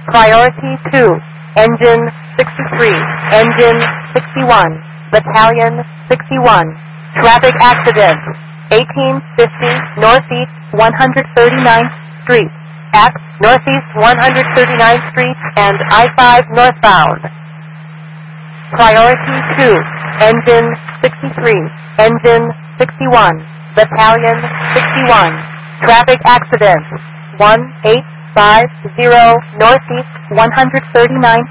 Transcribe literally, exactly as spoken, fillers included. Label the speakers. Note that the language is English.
Speaker 1: Priority two, Engine sixty-three, Engine sixty-one, Battalion sixty-one. Traffic accident, eighteen fifty Northeast one hundred thirty-ninth Street, at Northeast one hundred thirty-ninth Street and I five northbound. Priority two, Engine sixty-three, Engine sixty-one, Battalion sixty-one. Traffic accident, one eight five zero Northeast one hundred thirty-ninth